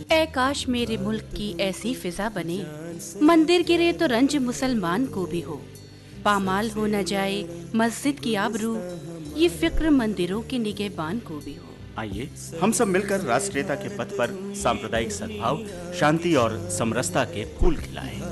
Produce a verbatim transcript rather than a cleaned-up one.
ऐ काश मेरे मुल्क की ऐसी फिजा बने, मंदिर गिरे तो रंज मुसलमान को भी हो, पामाल हो न जाए मस्जिद की आबरू, ये फिक्र मंदिरों के निगहबान को भी हो। आइए हम सब मिलकर राष्ट्रीयता के पथ पर सांप्रदायिक सद्भाव, शांति और समरसता के फूल खिलाएं।